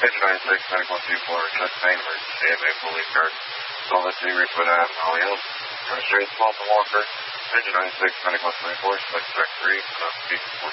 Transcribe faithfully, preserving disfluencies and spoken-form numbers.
Engine ninety-six, medical two four, chest pain, emergency, A M A, fully card. Solid two, reach for that, Holly Hills. Demonstrate small to Walker. Engine ninety-six, medical twenty-four, select track three, uh, speed four.